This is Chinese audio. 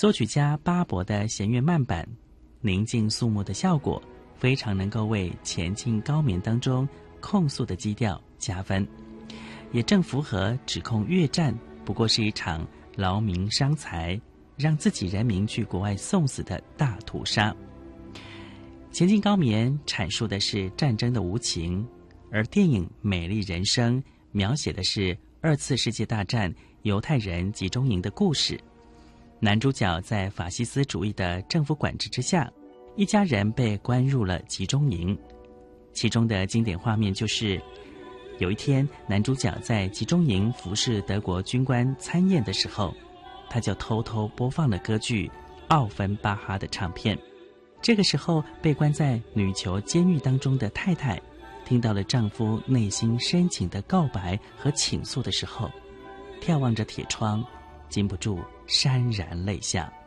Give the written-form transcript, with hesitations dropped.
作曲家巴伯的弦乐慢板，宁静肃穆的效果，非常能够为《前进高棉》当中控诉的基调加分，也正符合指控越战不过是一场劳民伤财，让自己人民去国外送死的大屠杀。《前进高棉》阐述的是战争的无情，而电影《美丽人生》描写的是2次世界大战犹太人集中营的故事。男主角在法西斯主义的政府管制之下，一家人被关入了集中营。其中的经典画面就是有一天，男主角在集中营服侍德国军官参宴的时候，他就偷偷播放了歌剧《奥芬巴哈》的唱片。这个时候，被关在女囚监狱当中的太太听到了丈夫内心深情的告白和倾诉的时候，眺望着铁窗，禁不住潸然泪下。